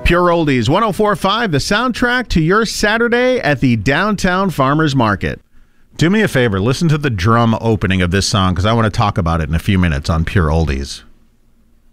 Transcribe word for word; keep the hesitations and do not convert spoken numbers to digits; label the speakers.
Speaker 1: Pure Oldies, one oh four point five, the soundtrack to your Saturday at the Downtown Farmers Market. Do me a favor, listen to the drum opening of this song, because I want to talk about it in a few minutes on Pure Oldies.